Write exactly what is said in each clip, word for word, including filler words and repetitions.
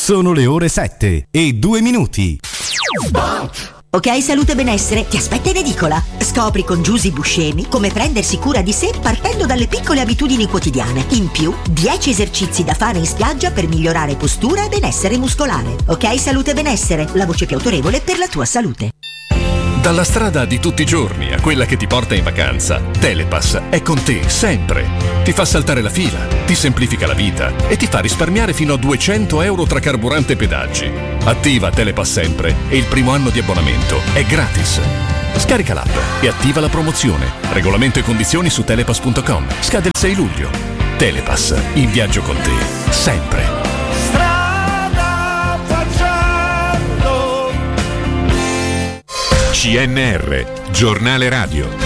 Sono le ore sette e due minuti. Ok Salute Benessere ti aspetta in edicola. Scopri con Giusy Buscemi come prendersi cura di sé partendo dalle piccole abitudini quotidiane. In più, dieci esercizi da fare in spiaggia per migliorare postura e benessere muscolare. Ok Salute Benessere, la voce più autorevole per la tua salute. Dalla strada di tutti i giorni a quella che ti porta in vacanza, Telepass è con te sempre. Ti fa saltare la fila, ti semplifica la vita e ti fa risparmiare fino a duecento euro tra carburante e pedaggi. Attiva Telepass sempre e il primo anno di abbonamento è gratis. Scarica l'app e attiva la promozione. Regolamento e condizioni su telepass punto com. Scade il sei luglio. Telepass, in viaggio con te, sempre. C N R, giornale radio.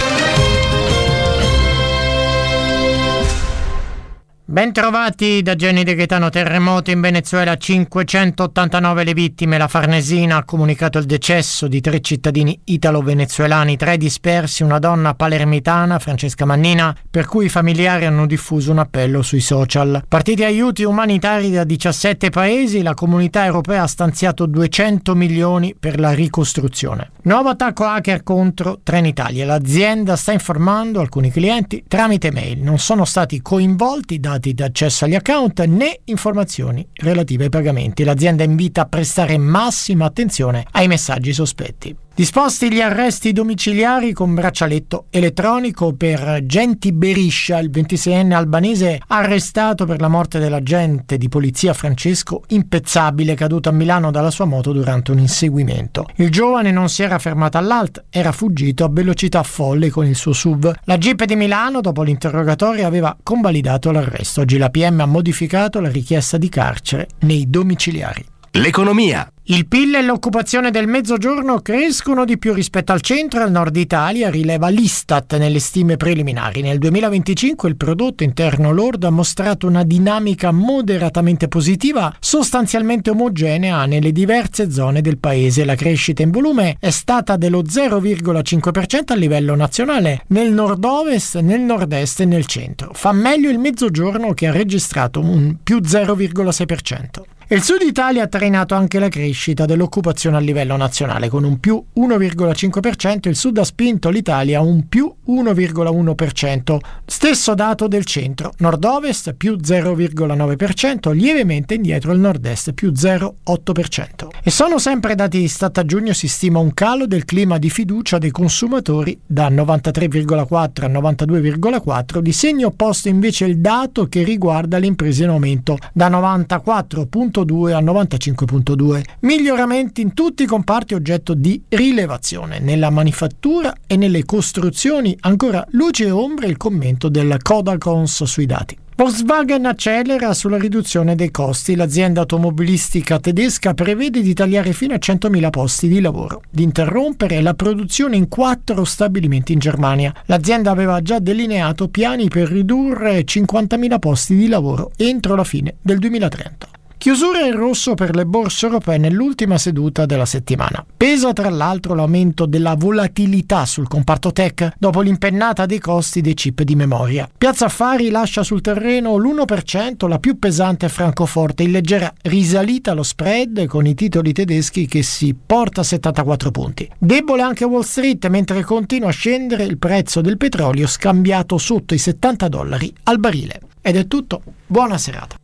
Bentrovati da Jenny De Gaetano. Terremoto in Venezuela, cinquecentottantanove le vittime. La Farnesina ha comunicato il decesso di tre cittadini italo-venezuelani, tre dispersi, una donna palermitana, Francesca Mannina, per cui i familiari hanno diffuso un appello sui social. Partiti aiuti umanitari da diciassette paesi, la comunità europea ha stanziato duecento milioni per la ricostruzione. Nuovo attacco hacker contro Trenitalia. L'azienda sta informando alcuni clienti tramite mail. Non sono stati coinvolti dati d'accesso agli account né informazioni relative ai pagamenti. L'azienda invita a prestare massima attenzione ai messaggi sospetti. Disposti gli arresti domiciliari con braccialetto elettronico per Genti Beriscia, il ventiseienne albanese arrestato per la morte dell'agente di polizia Francesco Impezzabile, caduto a Milano dalla sua moto durante un inseguimento. Il giovane non si era fermato all'alt, era fuggito a velocità folle con il suo S U V. La Jeep di Milano, dopo l'interrogatorio, aveva convalidato l'arresto. Oggi la P M ha modificato la richiesta di carcere nei domiciliari. L'economia. Il P I L e l'occupazione del Mezzogiorno crescono di più rispetto al centro e al nord Italia, rileva l'Istat nelle stime preliminari. Nel duemilaventicinque il prodotto interno lordo ha mostrato una dinamica moderatamente positiva, sostanzialmente omogenea nelle diverse zone del paese. La crescita in volume è stata dello zero virgola cinque per cento a livello nazionale, nel nord-ovest, nel nord-est e nel centro. Fa meglio il Mezzogiorno, che ha registrato un più zero virgola sei per cento. Il Sud Italia ha trainato anche la crescita dell'occupazione a livello nazionale con un più uno virgola cinque per cento. Il Sud ha spinto l'Italia a un più uno virgola uno per cento. Stesso dato del centro. Nord-ovest più zero virgola nove per cento, lievemente indietro il nord-est più zero virgola otto per cento. E sono sempre dati Istat. A giugno si stima un calo del clima di fiducia dei consumatori da novantatré virgola quattro a novantadue virgola quattro, di segno opposto invece il dato che riguarda le imprese in aumento da novantaquattro virgola due a novantacinque virgola due. Miglioramenti in tutti i comparti oggetto di rilevazione. Nella manifattura e nelle costruzioni ancora luce e ombre, il commento del Codacons sui dati. Volkswagen accelera sulla riduzione dei costi. L'azienda automobilistica tedesca prevede di tagliare fino a centomila posti di lavoro, di interrompere la produzione in quattro stabilimenti in Germania. L'azienda aveva già delineato piani per ridurre cinquantamila posti di lavoro entro la fine del duemilatrenta. Chiusura in rosso per le borse europee nell'ultima seduta della settimana. Pesa tra l'altro l'aumento della volatilità sul comparto tech dopo l'impennata dei costi dei chip di memoria. Piazza Affari lascia sul terreno l'uno per cento, la più pesante è Francoforte, in leggera risalita lo spread con i titoli tedeschi che si porta a settantaquattro punti. Debole anche Wall Street, mentre continua a scendere il prezzo del petrolio scambiato sotto i settanta dollari al barile. Ed è tutto, buona serata.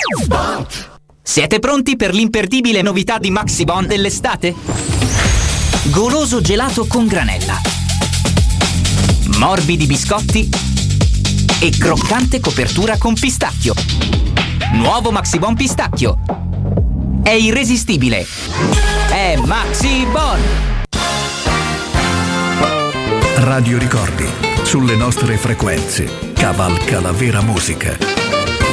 Siete pronti per l'imperdibile novità di Maxibon dell'estate? Goloso gelato con granella, morbidi biscotti e croccante copertura con pistacchio. Nuovo Maxibon pistacchio. È irresistibile. È Maxibon. Radio Ricordi, sulle nostre frequenze, cavalca la vera musica.